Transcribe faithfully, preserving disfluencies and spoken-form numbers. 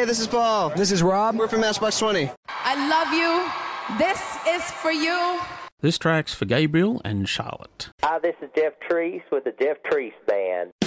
Hey, this is Paul. This is Rob. We're from Matchbox twenty. I love you. This is for you. This track's for Gabriel and Charlotte. Hi, this is Jeff Treese with the Jeff Treese Band.